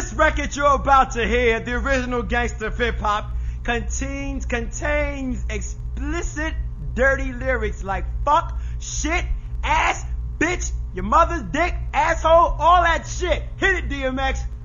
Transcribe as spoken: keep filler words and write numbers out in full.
This record you're about to hear, the original gangster hip hop, contains contains explicit, dirty lyrics like fuck, shit, ass, bitch, your mother's dick, asshole, all that shit. Hit it, D M X.